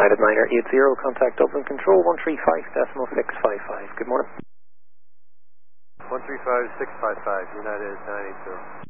United 980, contact Dublin Control 135.655. Good morning. 135.655, United 980.